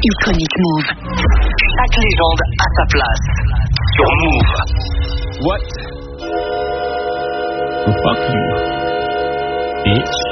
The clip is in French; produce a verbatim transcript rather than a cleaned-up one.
iconique Move. Chaque légende a sa place sur Move. What? Fuck you, bitch.